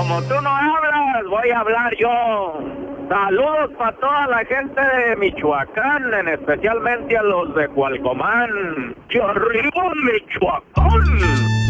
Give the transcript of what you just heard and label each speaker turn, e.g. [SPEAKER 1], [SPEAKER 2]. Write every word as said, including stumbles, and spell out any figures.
[SPEAKER 1] como tú no hablas, voy a hablar yo. Saludos para toda la gente de Michoacán, en especialmente a los de Cualcomán. ¡Que arriba Michoacán!